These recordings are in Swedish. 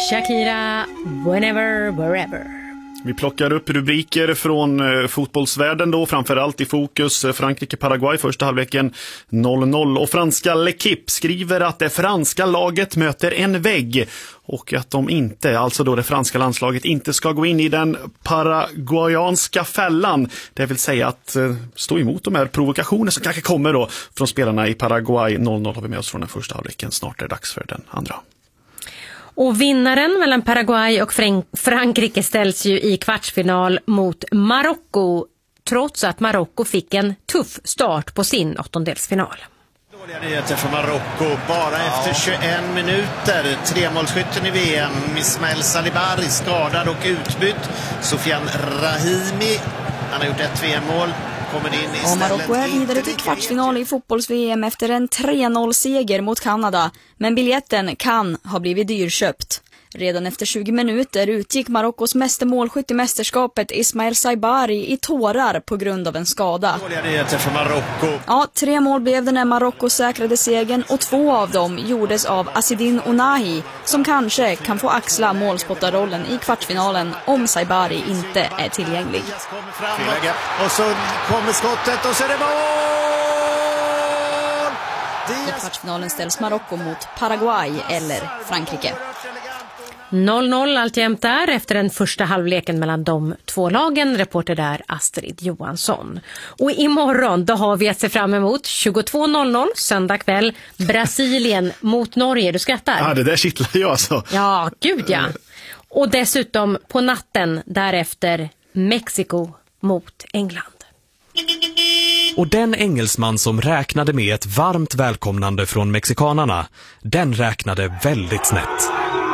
Shakira, Whenever, Wherever. Vi plockar upp rubriker från fotbollsvärlden då, framförallt i fokus Frankrike-Paraguay första halvleken 0-0. Och franska L'Equipe skriver att det franska laget möter en vägg och att de inte, alltså då det franska landslaget, inte ska gå in i den paraguayanska fällan. Det vill säga att stå emot de här provokationer som kanske kommer då från spelarna i Paraguay. 0-0 har vi med oss från den första halvleken. Snart är det dags för den andra. Och vinnaren mellan Paraguay och Frankrike ställs ju i kvartsfinal mot Marocko, trots att Marocko fick en tuff start på sin åttondelsfinal. Dåliga nyheter för Marocko. Bara efter 21 minuter. Tremålsskytten i VM, Ismael Salibari, skadad och utbytt. Sofian Rahimi, han har gjort ett VM-mål. Och Marocko är vidare till kvartsfinal i fotbolls-VM efter en 3-0-seger mot Kanada. Men biljetten kan ha blivit dyrköpt. Redan efter 20 minuter utgick Marockos meste målskytt i mästerskapet Ismael Saibari i tårar på grund av en skada. Dåliga nyheter för Marocko. Ja, 3 mål blev det när Marocko säkrade segern och 2 av dem gjordes av Asidin Ounahi, som kanske kan få axla målspottarrollen i kvartsfinalen om Saibari inte är tillgänglig. Och så kommer skottet och så är det mål! I kvartsfinalen ställs Marocko mot Paraguay eller Frankrike. 0-0 alltjämt där efter den första halvleken mellan de två lagen. Reporter där Astrid Johansson. Och imorgon då har vi att se fram emot 22.00 söndag kväll. Brasilien mot Norge. Du skrattar? Ja, det där kittlar jag alltså. Ja, gud ja. Och dessutom på natten därefter Mexiko mot England. Och den engelsman som räknade med ett varmt välkomnande från mexikanerna, den räknade väldigt snett.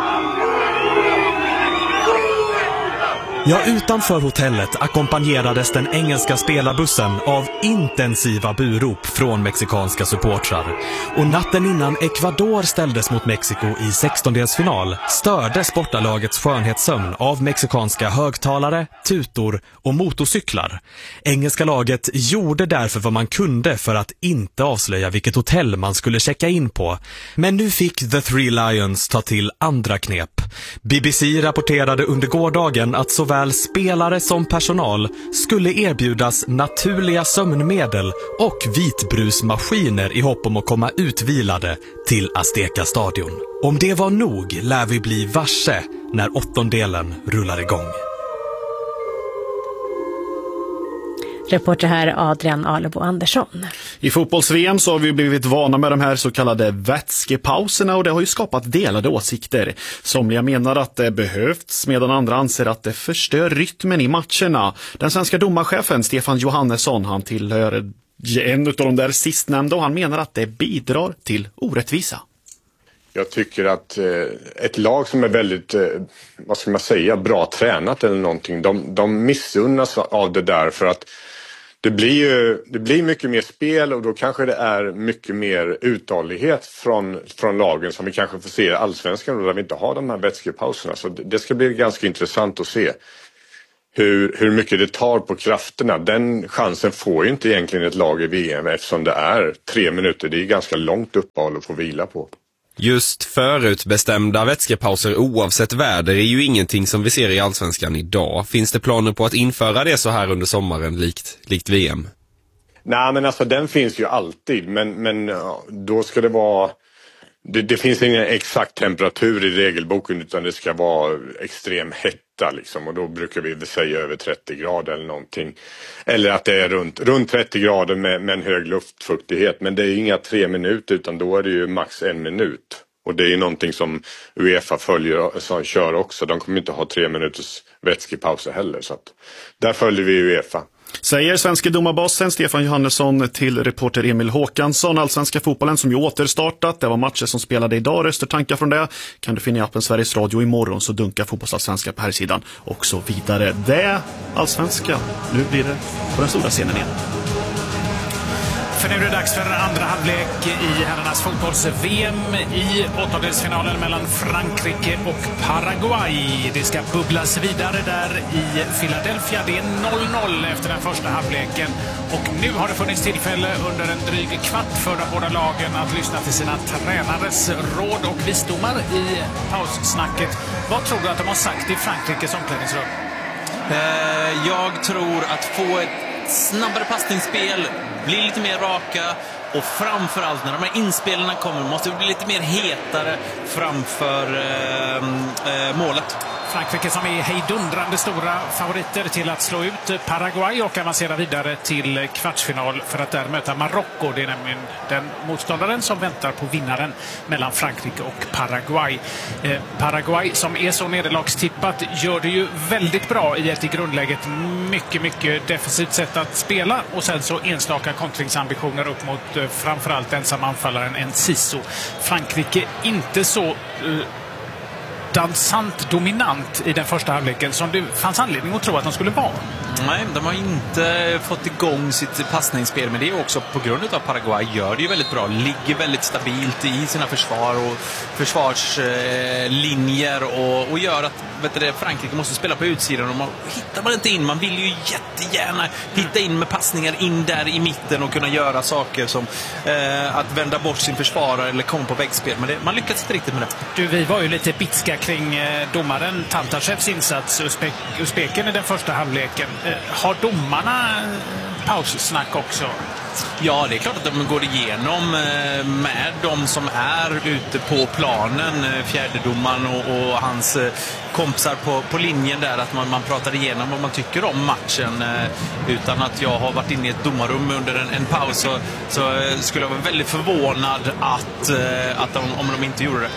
Ja, utanför hotellet ackompanjerades den engelska spelarbussen av intensiva burop från mexikanska supportrar. Och natten innan Ecuador ställdes mot Mexiko i 16-delsfinal störde sportalagets skönhetssömn av mexikanska högtalare, tutor och motorcyklar. Engelska laget gjorde därför vad man kunde för att inte avslöja vilket hotell man skulle checka in på. Men nu fick The Three Lions ta till andra knep. BBC rapporterade under gårdagen att såväl spelare som personal skulle erbjudas naturliga sömnmedel och vitbrusmaskiner i hopp om att komma utvilade till Azteca-stadion. Om det var nog lär vi bli varse när åttondelen rullar igång. Reporter här Adrian Alebo Andersson. I fotbolls-VM så har vi blivit vana med de här så kallade vätskepauserna och det har ju skapat delade åsikter. Somliga menar att det behövs medan andra anser att det förstör rytmen i matcherna. Den svenska domarchefen Stefan Johannesson, han tillhör en av de där sistnämnda och han menar att det bidrar till orättvisa. Jag tycker att ett lag som är väldigt, vad ska man säga, bra tränat eller någonting, de missunnas av det där för att det blir mycket mer spel och då kanske det är mycket mer uthållighet från lagen som vi kanske får se i Allsvenskan där vi inte har de här vätskepauserna. Så det ska bli ganska intressant att se hur mycket det tar på krafterna. Den chansen får ju inte egentligen ett lag i VM eftersom det är 3 minuter. Det är ganska långt uppehåll att få vila på. Just förutbestämda vätskepauser oavsett väder är ju ingenting som vi ser i Allsvenskan idag. Finns det planer på att införa det så här under sommaren likt VM? Nej, men alltså den finns ju alltid. Men då ska det vara... Det finns ingen exakt temperatur i regelboken utan det ska vara extrem hetta liksom. Och då brukar vi säga över 30 grader eller någonting. Eller att det är runt 30 grader med en hög luftfuktighet. Men det är inga 3 minuter utan då är det ju max 1 minut. Och det är ju någonting som UEFA kör också. De kommer inte ha 3 minuters vätskepauser heller. Så att där följer vi UEFA. Säger svenska domarbasen Stefan Johannesson till reporter Emil Håkansson. Allsvenska fotbollen som ju återstartat. Det var matcher som spelade idag. Röstertankar från det kan du finna i appen Sveriges Radio imorgon så dunkar fotbollsallsvenska på här sidan och så vidare. Det allsvenska. Nu blir det på den stora scenen igen. För nu är det dags för andra halvlek i herrarnas fotbolls-VM i åttondelsfinalen mellan Frankrike och Paraguay. Det ska bubblas vidare där i Philadelphia. Det är 0-0 efter den första halvleken. Och nu har det funnits tillfälle under en dryg kvart för de båda lagen att lyssna till sina tränares råd och visdomar i paussnacket. Vad tror du att de har sagt i Frankrikes omklädningsrum? Jag tror att få ett snabbare passningsspel, bli lite mer raka och framförallt när de här inspelarna kommer måste det bli lite mer hetare framför målet. Frankrike som är hejdundrande stora favoriter till att slå ut Paraguay och avancera vidare till kvartsfinal för att där möta Marocko. Det är nämligen den motståndaren som väntar på vinnaren mellan Frankrike och Paraguay. Paraguay som är så nederlagstippat gör det ju väldigt bra i ett i grundläget mycket defensivt sätt att spela och sen så enstaka kontringsambitioner upp mot framförallt ensamanfallaren Enciso. Frankrike inte så dansant dominant i den första halvleken som det fanns anledning att tro att de skulle vara. Nej, de har inte fått igång sitt passningsspel, men det är också på grund av Paraguay gör det ju väldigt bra. Ligger väldigt stabilt i sina försvar och försvarslinjer och gör att Frankrike måste spela på utsidan och hittar man inte in. Man vill ju jättegärna hitta in med passningar in där i mitten och kunna göra saker som att vända bort sin försvarare eller komma på väggspel. Men man lyckas inte riktigt med det. Du, vi var ju lite bitska kring domaren Tantashevs insats Uzbeken i den första halvleken. Har domarna paussnack också? Ja, det är klart att de går igenom med de som är ute på planen, fjärdedomaren och hans kompisar på linjen där, att man pratar igenom vad man tycker om matchen. Utan att jag har varit inne i ett domarrum under en paus så skulle jag vara väldigt förvånad om de inte gjorde det.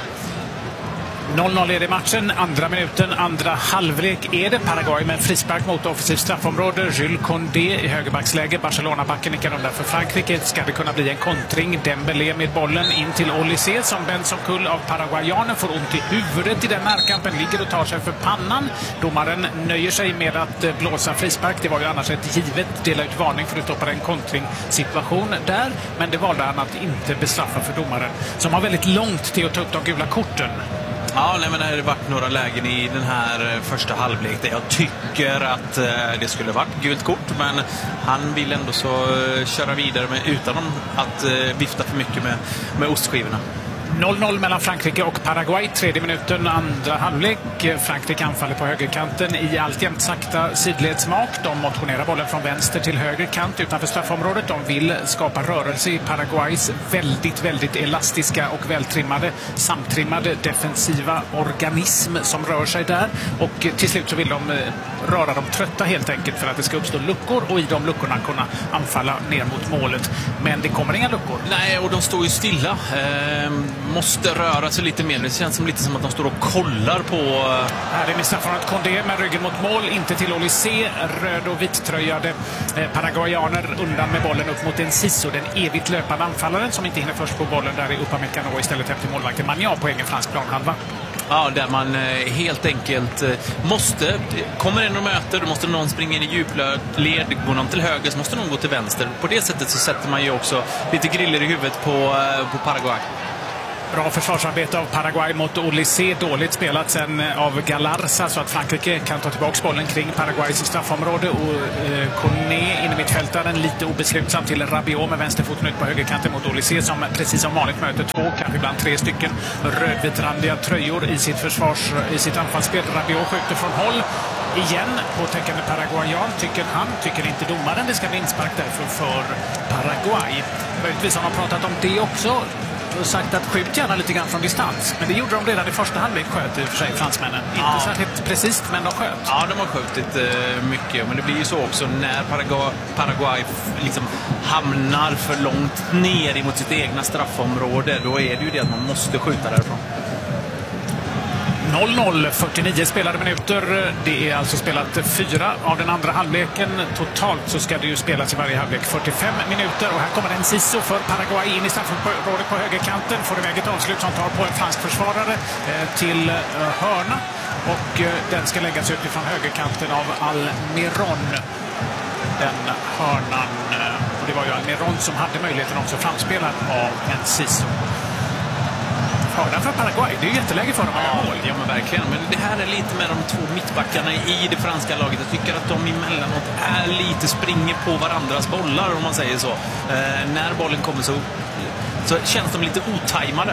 0-0 är det matchen, andra minuten, andra halvlek är det. Paraguay med en frispark mot offensivt straffområde. Jules Condé i högerbacksläge. Barcelona-backen nickar undan för Frankrike. Ska det kunna bli en kontring? Dembélé med bollen in till Olysée som bänds omkull av paraguayanen. Får ont i huvudet i den närkampen. Ligger och tar sig för pannan. Domaren nöjer sig med att blåsa frispark. Det var ju annars ett givet dela ut varning för att stoppa en kontringssituation där. Men det valde han att inte bestraffa för domaren som har väldigt långt till att ta upp de gula korten. Ja, nej, men det har varit några lägen i den här första halvlek där jag tycker att det skulle varit gult kort, men han vill ändå så köra vidare utan att vifta för mycket med ostskivorna. 0-0 mellan Frankrike och Paraguay, tredje minuten, andra halvlek. Frankrike anfaller på högerkanten i alltjämt sakta sidledsmak. De motionerar bollen från vänster till höger kant utanför straffområdet. De vill skapa rörelse i Paraguays väldigt elastiska och vältrimmade, samtrimmade defensiva organism som rör sig där. Och till slut så vill de röra dem trötta helt enkelt för att det ska uppstå luckor och i de luckorna kunna anfalla ner mot målet. Men det kommer inga luckor. Nej, och de står ju stilla. Måste röra sig lite mer. Det känns lite som att de står och kollar på... Här är med straffområdet Condé med ryggen mot mål. Inte till Olysée. Röd och vittröjade paraguayaner undan med bollen upp mot Enciso. Den evigt löpande anfallaren som inte hinner först på bollen. Där är Upamecano istället hem till målvakten Magnan på egen fransk planhalva. Ja, där man helt enkelt kommer en och möter, då måste någon springa in i djupled, går någon till höger så måste någon gå till vänster. På det sättet så sätter man ju också lite griller i huvudet på Paraguay. Bra försvarsarbete av Paraguay mot Olysée. Dåligt spelat sen av Galarza så att Frankrike kan ta tillbaka bollen kring Paraguays straffområde. Och Koné inne mittfältaren lite obeslutsam till Rabiot med vänsterfoten ut på högerkanten mot Olysée som precis som vanligt möter två, kanske ibland tre stycken rödvitrandiga tröjor i sitt anfallsspel. Rabiot skjuter från håll. Igen på täckande paraguayan tycker inte domaren det ska bli inspark därför för Paraguay. Möjligtvis har man pratat om det också och sagt att skjut gärna lite grann från distans. Men det gjorde de redan i första halvlek, sköt i och för sig fransmännen. Inte särskilt precis, men de sköt. Ja, de har skjutit mycket. Men det blir ju så också när Paraguay liksom hamnar för långt ner emot sitt egna straffområde. Då är det ju det att man måste skjuta därifrån. 0-0, 49 spelade minuter. Det är alltså spelat 4 av den andra halvleken. Totalt så ska det ju spelas i varje halvlek 45 minuter. Och här kommer Enciso för Paraguay in i straffområdet på högerkanten. Får iväg ett avslut som tar på en fransk försvarare till hörna. Och den ska läggas utifrån högerkanten av Almiron. Den hörnan. det var ju Almiron som hade möjligheten också framspelad av en Siso. Hörna för Paraguay, det är ju jätteläge för dem att göra mål. Ja, men verkligen. Men det här är lite med de två mittbackarna i det franska laget. Jag tycker att de emellanåt är lite springer på varandras bollar, om man säger så. När bollen kommer så känns de lite otajmade.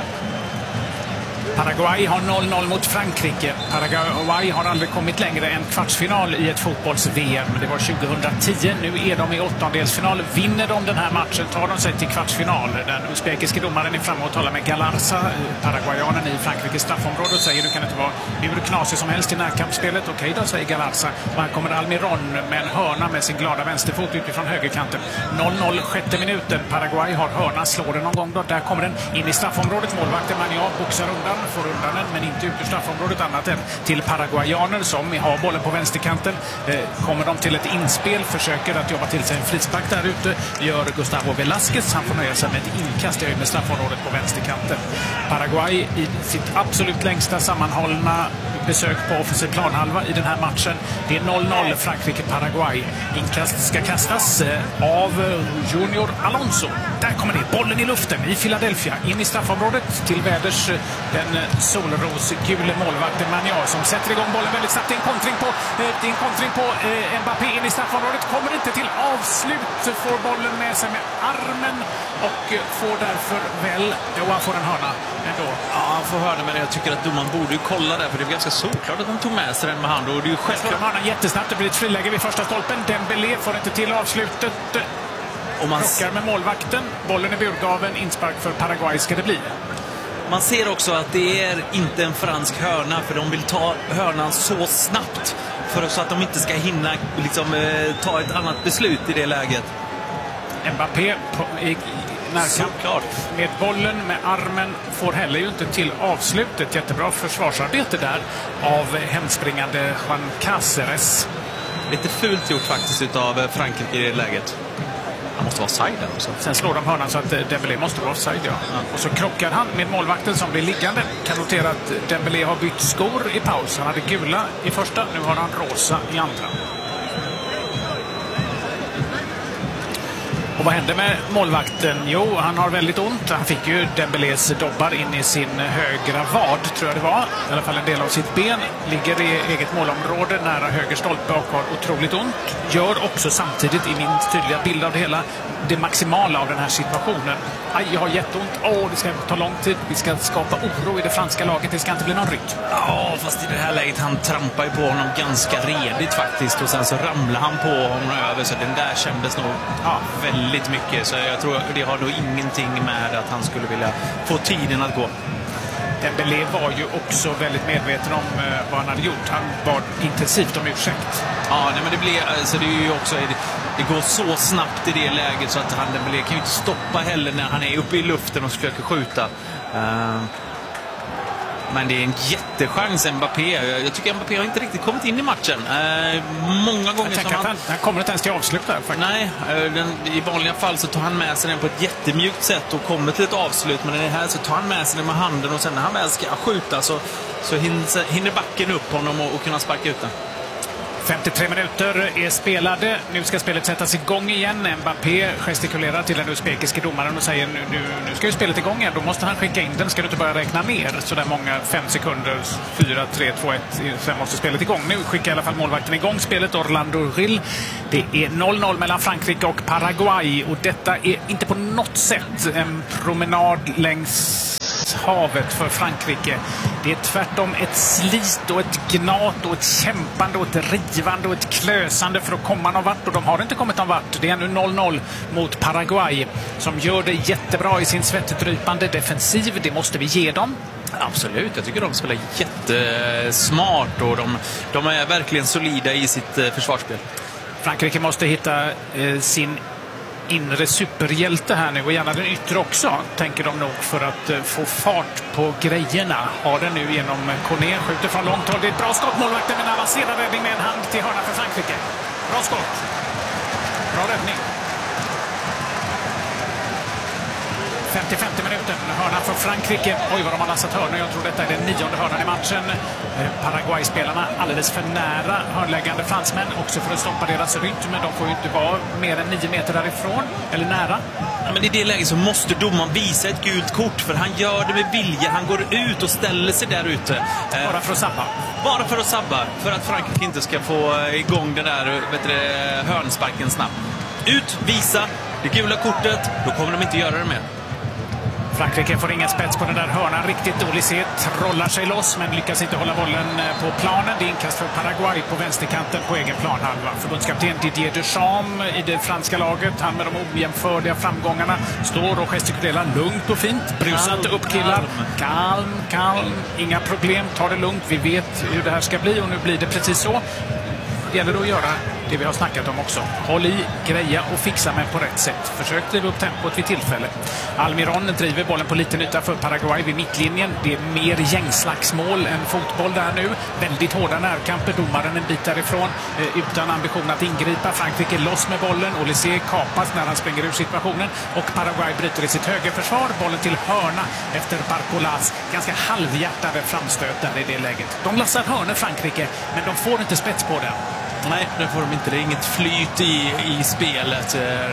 Paraguay har 0-0 mot Frankrike. Paraguay har aldrig kommit längre än kvartsfinal i ett fotbolls-VM. Det var 2010. Nu är de i åttondelsfinal. Vinner de den här matchen tar de sig till kvartsfinal. Den uzbekiske domaren är framme och talar med Galarza, paraguayanen i Frankrikes straffområde, och säger du kan inte vara hur knasig som helst i närkampsspelet. Okej då, säger Galarza. Och här kommer Almiron med en hörna med sin glada vänsterfot utifrån högerkanten. 0-0, 6:e minuten. Paraguay har hörna, slår den någon gång då. Där kommer den in i straffområdet. Målvakten Maniar boxar undan, får undan den, men inte ut ur straffområdet annat än till paraguayaner som har bollen på vänsterkanten. Kommer de till ett inspel, försöker att jobba till sig en frispark där ute, gör Gustavo Velasquez. Han får nöja sig med ett inkast med straffområdet på vänsterkanten. Paraguay i sitt absolut längsta sammanhållna besök på offensiv planhalva i den här matchen. Det är 0-0 Frankrike-Paraguay. Inkast ska kastas av Junior Alonso. Där kommer det. Bollen i luften i Philadelphia. In i straffområdet till väders den solrosgule målvakten Maniar som sätter igång bollen väldigt snabbt. Det är en kontring på Mbappé in i straffområdet. Kommer inte till avslut. Får bollen med sig med armen och får därför väl... han får en hörna ändå. Ja, han får hörna, men jag tycker att domaren borde ju kolla där, för det är ganska såklart att han tog med sig den med hand. Och det är ju självklart. Hörnan jättesnabbt. Det blir ett friläge vid första stolpen. Dembélé får inte till avslutet. Och man krockar med målvakten. Bollen i burgaven. Inspark för Paraguay ska det bli. Man ser också att det är inte en fransk hörna, för de vill ta hörnan så snabbt så att de inte ska hinna ta ett annat beslut i det läget. Mbappé i närkamp med bollen med armen får heller ju inte till avslutet. Jättebra försvarsarbete där av hemspringande Juan Cáceres. Lite fult gjort faktiskt utav Frankrike i det läget. Han måste vara offside där också. Sen slår de hörnan så att Dembélé måste vara offside, ja. Och så krockar han med målvakten som blir liggande. Kan notera att Dembélé har bytt skor i paus. Han hade gula i första, nu har han rosa i andra. Och vad hände med målvakten? Jo, han har väldigt ont. Han fick ju Dembélés dobbar in i sin högra vad, tror jag det var. I alla fall en del av sitt ben. Ligger i eget målområde nära höger stolpe och har otroligt ont. Gör också samtidigt, i min tydliga bild av det hela, det maximala av den här situationen. Aj, jag har jätteont. Det ska ta lång tid. Vi ska skapa oro i det franska laget. Det ska inte bli någon rytm. Ja, fast i det här läget, han trampar ju på honom ganska redigt faktiskt. Och sen så ramlar han på honom över. Så den där kändes nog väldigt mycket. Så jag tror det har nog ingenting med att han skulle vilja få tiden att gå. Dembélé var ju också väldigt medveten om vad han hade gjort. Han bad intensivt om ursäkt. Ja, nej, men det blir alltså, det är ju också det går så snabbt i det läget så att Dembélé kan ju inte stoppa heller när han är uppe i luften och försöker skjuta. Men det är en jättechans Mbappé. Jag tycker Mbappé har inte riktigt kommit in i matchen. Många gånger som han kommer inte ens till avslut där faktiskt. Nej, i vanliga fall så tar han med sig den på ett jättemjukt sätt och kommer till ett avslut. Men i det här så tar han med sig den med handen och sen när han väl ska skjuta så hinner backen upp honom och kunna sparka ut den. 53 minuter är spelade. Nu ska spelet sättas igång igen. Mbappé gestikulerar till den uzbekiske domaren och säger nu ska ju spelet igång igen. Då måste han skicka in den. Ska du inte börja räkna ner så där många 5 sekunder, 4, 3, 2, 1. Sen måste spelet igång. Nu skickar i alla fall målvakten igång spelet. Orlando Gil. Det är 0-0 mellan Frankrike och Paraguay. Och detta är inte på något sätt en promenad längs havet för Frankrike. Det är tvärtom ett slit och ett gnat och ett kämpande och ett rivande och ett klösande för att komma någon vart, och de har inte kommit någon vart. Det är nu 0-0 mot Paraguay som gör det jättebra i sin svettdrypande defensiv. Det måste vi ge dem. Absolut, jag tycker de spelar jättesmart och de är verkligen solida i sitt försvarsspel. Frankrike måste hitta sin inre superhjälte här nu, och gärna den yttre också, tänker de nog, för att få fart på grejerna. Har den nu genom Cornet, skjuter från långt håll. Det är ett bra skott, målvakten med en avancerad räddning med en hand till hörna för Frankrike. Bra skott. Bra räddning. 55 minuten. Hörna för Frankrike. Oj, vad de har lassat hörnor. Jag tror detta är den 9:e hörnan i matchen. Paraguay-spelarna alldeles för nära hörnläggande fransmän. Också för att stoppa deras rytm. Men de får ju inte vara mer än 9 meter därifrån. Eller nära. Ja, men i det läget så måste domaren visa ett gult kort. För han gör det med vilja. Han går ut och ställer sig där ute. Bara för att sabba. Bara för att sabba. För att Frankrike inte ska få igång den där hörnsparken snabbt. Ut, visa det gula kortet. Då kommer de inte göra det med. Frankrike får ingen spets på den där hörnan riktigt. Olysée trollar sig loss men lyckas inte hålla bollen på planen. Det är inkast för Paraguay på vänsterkanten på egen planhalva. Förbundskapten Didier Deschamps i det franska laget. Han med de ojämförliga framgångarna står och gestikulerar lugnt och fint. Brusa inte upp killar. Kalm. Inga problem. Ta det lugnt. Vi vet hur det här ska bli och nu blir det precis så. Det gäller att göra det vi har snackat om också. Håll i, greja och fixa med på rätt sätt. Försök driva upp tempot vid tillfälle. Almiron driver bollen på liten yta för Paraguay vid mittlinjen. Det är mer gängslagsmål än fotboll där nu. Väldigt hårda närkamper. Domaren en bit därifrån utan ambition att ingripa. Frankrike loss med bollen. Olysée kapas när han springer ur situationen. Och Paraguay bryter i sitt högerförsvar. Bollen till hörna efter Barcolas ganska halvhjärtade framstöten i det läget. De lassar hörnor Frankrike, men de får inte spets på den. Nej, det får de inte. Det är inget flyt i spelet.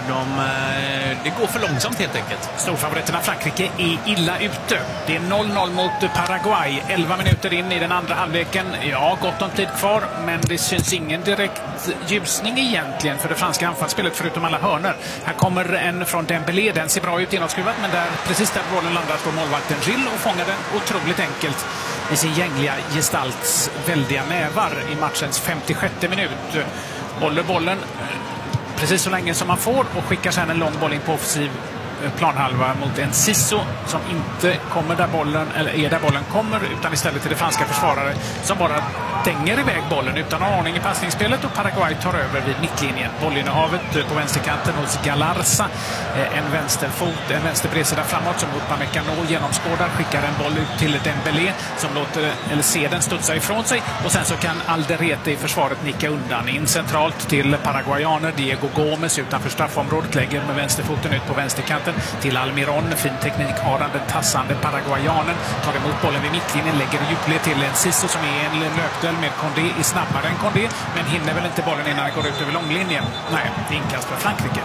Det går för långsamt helt enkelt. Storfavoriterna Frankrike är illa ute. Det är 0-0 mot Paraguay. 11 minuter in i den andra halvleken. Ja, gott om tid kvar, men det syns ingen direkt ljusning egentligen för det franska anfallsspelet förutom alla hörnor. Här kommer en från Dembélé. Den ser bra ut inåtskruvat, men precis där bollen landar på målvakten Gilles och fångar den otroligt enkelt i sin gängliga gestalts väldiga nävar i matchens 56 minut. Håller bollen precis så länge som man får och skickar sedan en lång boll in på offensiv planhalva mot en Sisso som inte kommer där bollen, eller är där bollen kommer, utan istället till det franska försvarare som bara dänger iväg bollen utan ordning i passningsspelet och Paraguay tar över vid mittlinjen. Bollinnehavet på vänsterkanten hos Galarza, en vänsterfot, en vänsterbredsida framåt som Upamecano genomskådar, skickar en boll ut till Dembélé som ser den studsa ifrån sig och sen så kan Alderete i försvaret nicka undan in centralt till paraguayaner. Diego Gomes utanför straffområdet lägger med vänsterfoten ut på vänsterkanten till Almiron. Fin teknik har han, den tassande paraguayanen. Tar emot bollen vid mittlinjen, lägger djupled till en Sisso som är en löpduell med Condé, är snabbare än Condé, men hinner väl inte bollen innan den går ut över långlinjen. Nej, det är inkast för Frankrike.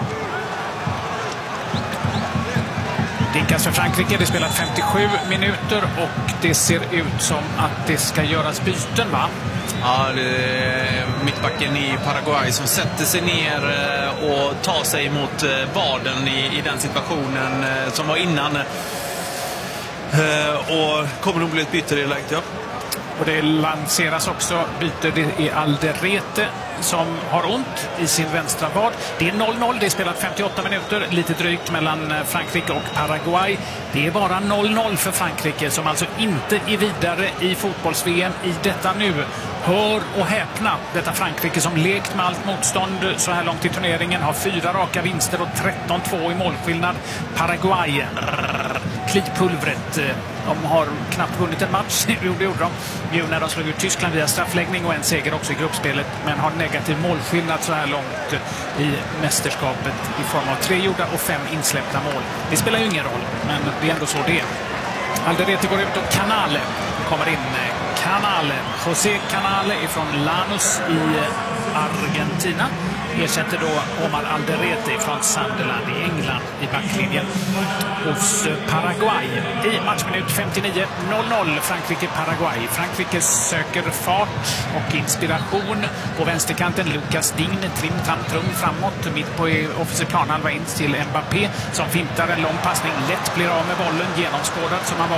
Det är inkast för Frankrike, det spelat 57 minuter och det ser ut som att det ska göras byten, va? Ja, det är mittbacken i Paraguay som sätter sig ner och tar sig mot vaden i den situationen som var innan. Och kommer nog bli ett byte i det läget, ja. Och det lanseras också byte. Det är Alderete som har ont i sin vänstra vad. Det är 0-0, det är spelat 58 minuter, lite drygt mellan Frankrike och Paraguay. Det är bara 0-0 för Frankrike som alltså inte är vidare i fotbolls-VM i detta nu. Hör och häpna, detta Frankrike som lekt med allt motstånd så här långt i turneringen har 4 raka vinster och 13-2 i målskillnad. Paraguay, klipulvret. De har knappt vunnit en match, det gjorde de ju när de slog ut Tyskland via straffläggning och en seger också i gruppspelet, men har negativ målskillnad så här långt i mästerskapet i form av 3 gjorda och 5 insläppta mål. Det spelar ju ingen roll, men det är ändå så det är. Alderete går ut och Canale kommer in. José Canale från Lanús i Argentina ersätter då Omar Alderete från Sunderland i England i backlinjen hos Paraguay. I matchminut 59, 0-0 Frankrike-Paraguay. Frankrike söker fart och inspiration på vänsterkanten. Lucas Digne, trim framåt, mitt på offensiv planhalva in till Mbappé som fintar en lång passning, lätt blir av med bollen, genomskådad som han var